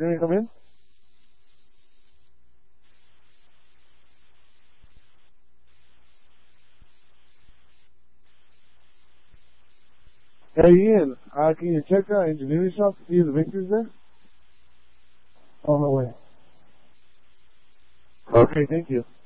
You're going to come in? Hey Ian, can you check engineering shop to see if the Victor's there? On the way. Okay, thank you.